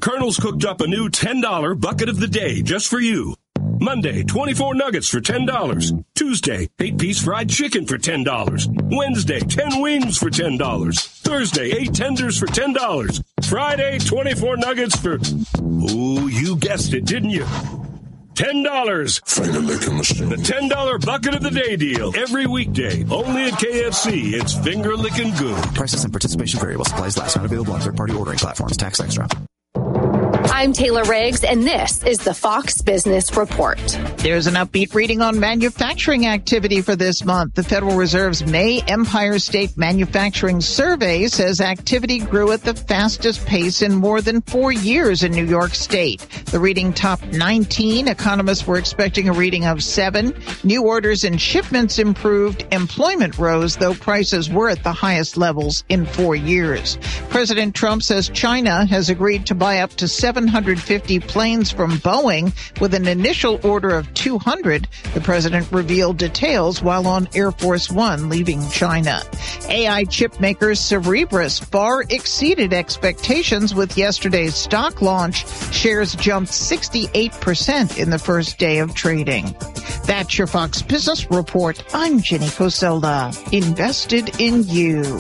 Colonel's cooked up a new $10 bucket of the day just for you. Monday, 24 nuggets for $10. Tuesday, 8-piece fried chicken for $10. Wednesday, 10 wings for $10. Thursday, 8 tenders for $10. Friday, 24 nuggets for... Oh, you guessed it, didn't you? $10. Finger licking machine. The $10 bucket of the day deal. Every weekday. Only at KFC. It's finger licking good. Prices and participation variable. Supplies last. Not available on third-party ordering platforms. Tax extra. I'm Taylor Riggs, and this is the Fox Business Report. There's an upbeat reading on manufacturing activity for this month. The Federal Reserve's May Empire State Manufacturing Survey says activity grew at the fastest pace in more than 4 years in New York State. The reading topped 19. Economists were expecting a reading of 7. New orders and shipments improved. Employment rose, though prices were at the highest levels in 4 years. President Trump says China has agreed to buy up to 750 planes from Boeing with an initial order of 200. The president revealed details while on Air Force One leaving China. AI chip maker Cerebras far exceeded expectations with yesterday's stock launch. Shares jumped 68% in the first day of trading. That's your Fox Business Report. I'm Jenny Coselda. Invested in you.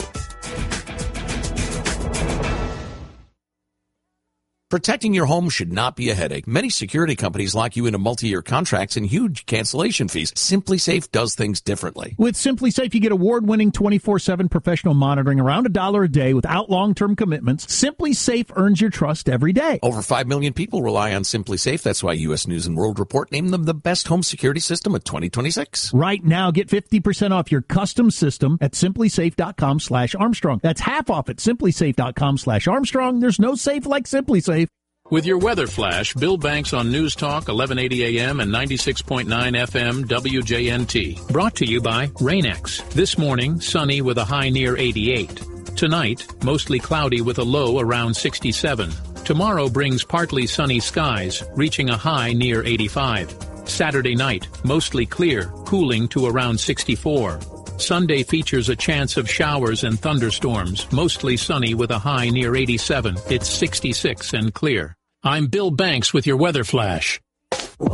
Protecting your home should not be a headache. Many security companies lock you into multi-year contracts and huge cancellation fees. SimpliSafe does things differently. With SimpliSafe, you get award-winning 24/7 professional monitoring around $1 a day without long-term commitments. SimpliSafe earns your trust every day. Over 5 million people rely on SimpliSafe. That's why U.S. News & World Report named them the best home security system of 2026. Right now, get 50% off your custom system at simplysafe.com/Armstrong. That's half off at simplysafe.com/Armstrong. There's no safe like SimpliSafe. With your weather flash, Bill Banks on News Talk 1180 AM and 96.9 FM WJNT. Brought to you by Rain-X. This morning, sunny with a high near 88. Tonight, mostly cloudy with a low around 67. Tomorrow brings partly sunny skies, reaching a high near 85. Saturday night, mostly clear, cooling to around 64. Sunday features a chance of showers and thunderstorms, mostly sunny with a high near 87. It's 66 and clear. I'm Bill Banks with your weather flash.